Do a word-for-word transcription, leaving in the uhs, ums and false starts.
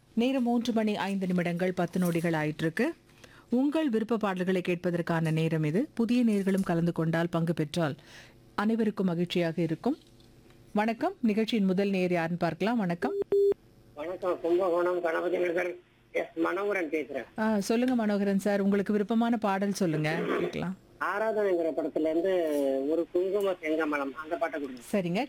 நேரம் மூன்று மணி ஐந்து நிமிடங்கள் பத்து நொடிகள் ஆயிட்டிருக்கு. உங்கள் விருப்ப பாடல்களை கேட்பதற்கான நேரம் இது. புதிய நேர்களும் கலந்து கொண்டால் பங்கு பெற்றால் அனைவருக்கும் மகிழ்ச்சியாக இருக்கும். வணக்கம். நிகழ்ச்சியின் முதல் நேர் யாருன்னு பார்க்கலாம். வணக்கம். வணக்கம். கும்பகோணம் கணபதி நகர் எஸ் மனோகரன் பேசுறேன். ஆ, சொல்லுங்க மனோகரன் சார், உங்களுக்கு விருப்பமான பாடல் சொல்லுங்க, கேட்கலாம். ஆராதனைங்கிற படத்துல இருந்து ஒரு குங்கும செங்கமலம் அந்த பாட்டை கொடுங்க. சரிங்க.